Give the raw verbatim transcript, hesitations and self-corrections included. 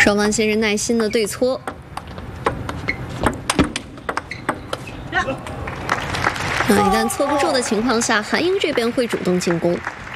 双方先是耐心的对搓。 那一旦搓不住的情况下，韩英这边会主动进攻。